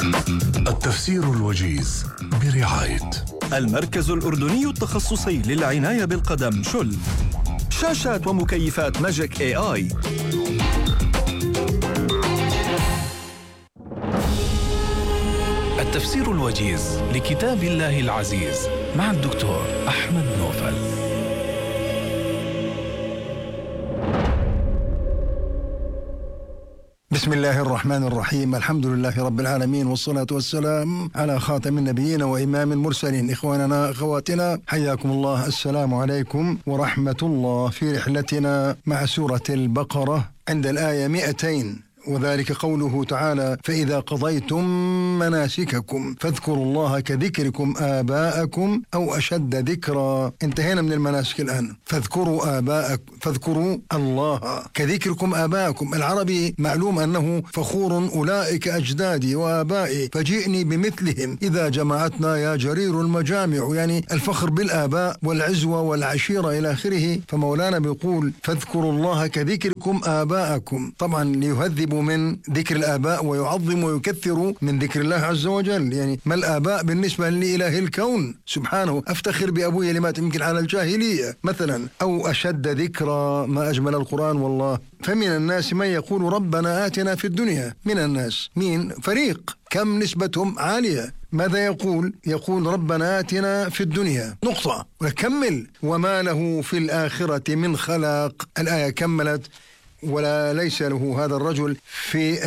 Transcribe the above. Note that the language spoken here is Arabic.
التفسير الوجيز برعاية المركز الأردني التخصصي للعناية بالقدم شل. شاشات ومكيفات ماجيك AI. التفسير الوجيز لكتاب الله العزيز مع الدكتور أحمد نوفل. بسم الله الرحمن الرحيم. الحمد لله رب العالمين، والصلاة والسلام على خاتم النبيين وإمام المرسلين. إخواننا أخواتنا، حياكم الله. السلام عليكم ورحمة الله في رحلتنا مع سورة البقرة عند الآية 200، وذلك قوله تعالى: فإذا قضيتم مناسككم فاذكروا الله كذكركم آباءكم أو أشد ذكرا. انتهينا من المناسك الآن. فاذكروا الله كذكركم آباءكم. العربي معلوم أنه فخور: أولئك أجدادي وآبائي فجئني بمثلهم إذا جمعتنا يا جرير المجامع، يعني الفخر بالآباء والعزوة والعشيرة إلى آخره. فمولانا بيقول: فاذكروا الله كذكركم آباءكم، طبعا ليهذب من ذكر الآباء ويعظم ويكثر من ذكر الله عز وجل. يعني ما الآباء بالنسبة لإله الكون سبحانه؟ أفتخر بأبوي لما يمكن على الجاهلية مثلا. أو أشد ذكرى، ما أجمل القرآن والله. فمن الناس من يقول ربنا آتنا في الدنيا. من الناس مين؟ فريق كم نسبتهم عالية. ماذا يقول؟ يقول ربنا آتنا في الدنيا نقطة، وكمل: وما له في الآخرة من خلاق. الآية كملت: ولا ليس له هذا الرجل في